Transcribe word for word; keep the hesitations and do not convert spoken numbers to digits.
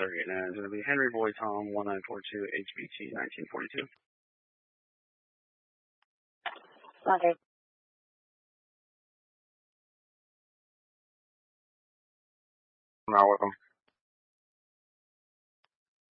target, and it's going to be Henry Boy Tom one nine four two H B T nineteen forty-two. Roger. I'm out with him.